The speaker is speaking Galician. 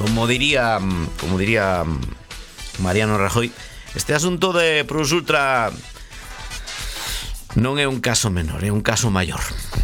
como diría Mariano Rajoy, este asunto de Plus Ultra non é un caso menor, é un caso maior.